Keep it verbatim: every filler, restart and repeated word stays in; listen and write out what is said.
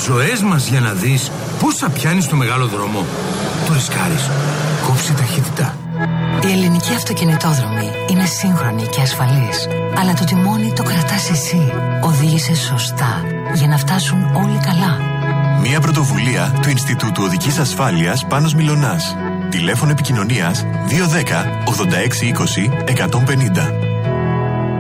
ζωές μας για να δεις πόσα πιάνεις στο μεγάλο δρόμο. Το ρισκάρεις. Κόψε ταχύτητα. Η ελληνική αυτοκινητόδρομη είναι σύγχρονη και ασφαλής. Αλλά το τιμόνι το κρατάς εσύ. Οδήγησε σωστά για να φτάσουν όλοι καλά. Μια πρωτοβουλία του Ινστιτούτου Οδικής Ασφάλειας Πάνος Μιλωνάς. Τηλέφωνο επικοινωνίας δύο ένα μηδέν ογδόντα έξι είκοσι εκατόν πενήντα.